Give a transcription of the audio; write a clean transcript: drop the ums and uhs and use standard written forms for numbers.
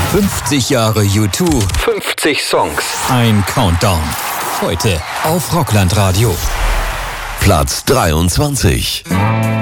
50 Jahre U2, 50 Songs, ein Countdown. Heute auf Rockland Radio. Platz 23.